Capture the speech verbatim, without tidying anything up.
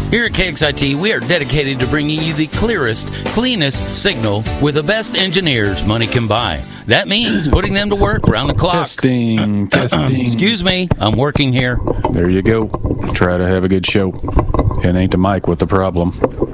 Here at K X I T, we are dedicated to bringing you the clearest, cleanest signal with the best engineers money can buy. That means putting them to work around the clock. Testing, testing. Excuse me, I'm working here. There you go. Try to have a good show. It ain't the mic with the problem.